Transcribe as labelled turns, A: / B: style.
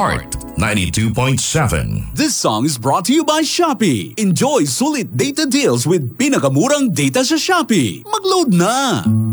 A: Heart 92.7.
B: This song is brought to you by Shopee. Enjoy sulit data deals with pinakamurang data sa Shopee. Mag-load na!